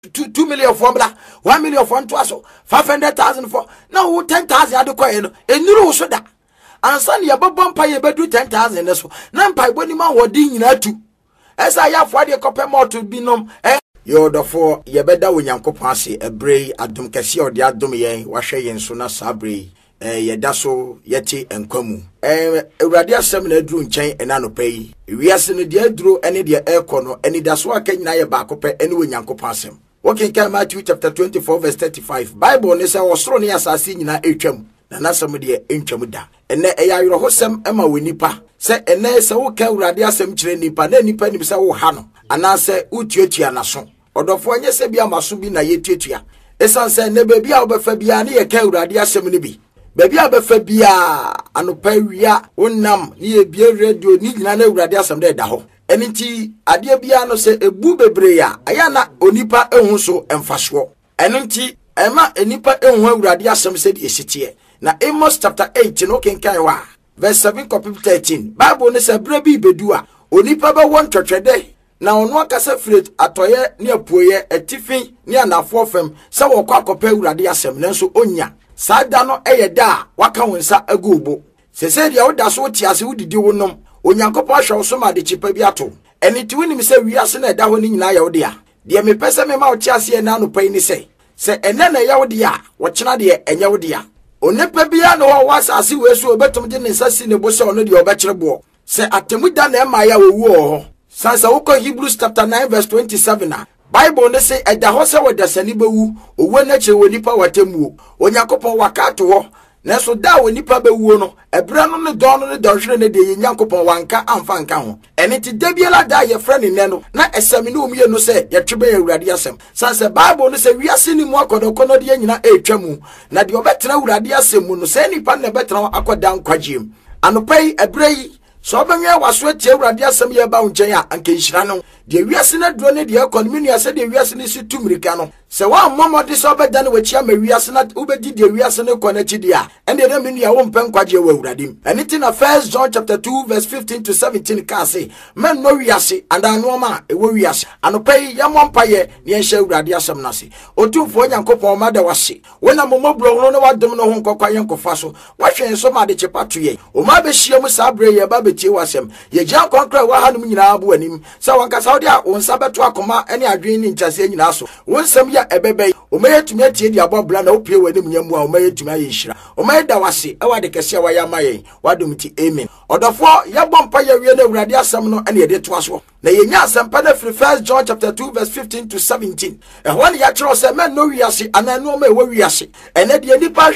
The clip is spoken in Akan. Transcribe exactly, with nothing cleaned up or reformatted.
two, two million for bla, one million for twaso, five hundred thousand for now ten thousand at the coin, and you so that. And son, your bump pay bedu ten thousand as well. Nan pay when man were ding in two. As I have for the copper more to be nom, eh? You're the four, ye better when Yanko Passy, a bray, a dum cassi or the adumian, washay and sona sabri, eh, ye daso, yeti and comu. Eh, a radia seminar drew chain and anopay. We are sending the drew any dear air corner, any that's what can I back up any when Yanko pass him. Walking can Matthew chapter twenty-four, verse thirty-five. Bible is our strong as I seen in our atrium. Na somebody enchamuda ene eya yrohosem ema wonipa se ene se wo ka urade asem kire nipa na nipa ni se wo ha no ana se utuatua naso odofo anye se bia maso bi na yetuatua esan se ne ba bia obefa bia na ye ka urade asem ni bi ba bia obefa bia anopa wia wonnam ni ye bia radio ni nyina na urade asem da da ho eniti ade bia no se ebu bebre ya aya na onipa ehun so emfaso eniti ema enipa ehun urade asem se di esitie. Na Amos chapter eight no kenkan wa verse seven copy thirteen Bible ne se brebi bedua onipa ba won twetwede na ono akasa fret atoye ne apuoye atifin ne anafo fam se wo kwa kopa urade asem nanso onya sada no eyeda waka wonsa agubo sese dia woda so tiase wodidi wonom onyankopɔ ahwe so ma de chipa bi ato eniti wonim se wiase na eda ho ni nyina ya wode a de me pese me ma wo tiase na no pai ni se se ene na ya wode a wo kyena de enye wode a onepa bia no ho wasase wesu obetum de nsasi ne bo se ono de obekyerebo se atemuda na ema ya wowu ho sansa woko Hebrews chapter nine verse twenty-seven a Bible ne se eda ho se wodasani bewu owo na kire wonipa watemu onyankopon wakato ho na so da wonipa bewu no ebra no ne don no ne dɔhwere ne de nyankopon wanka amfa nka ho ene ti dabiela da ye frɛ ne ne no na esami ne omie no se ye twebe ye urade asem sansa Bible ne se wiase ni mu akodokono de nyina etwamu na de obetena urade asem mu no se nipa na betena akoda nkwagiem anopai ebrei so obenwe waso atie urade asem ye ba nkyɛn a anka nhira no de wiase na duro ne de economy ne ase de wiase ne si tumirika no se wa momode so obeda ne wachia ma wiase na ubedi de wiase ne kɔ na chidi a ende de menu ya wo mpen kwagye wa uradim aniti na First John chapter two verse fifteen to seventeen ka say men no wiase and anoma e wo wiase anopai ya mompaye ne enhye urade asem na se otumfo nyankopɔn ma da wase wona momobro no na wadom no ho nkɔkwa yenkofa so wahwe so ma de chepato ye o ma be hia mu sabre ye ba betie wasem ye gya konkra wa hanum nyina abo anim sa wanka saudi a wonsa beto akoma ene adwen ni nkyase nyina so wonsam ya ebebe o mayetumi atie di abobla na opie wanim nyamu a o mayetumi ayehira o mayeda wase e wade kese wa ya maye wadom ti amen odofo ya bompa ya wie na urade asem no ene de to aso na yenya asempa na free First John chapter two verse fifteen to seventeen e ho ne ya kiro se men no wiase ananu ma e wo wiase ene de nipa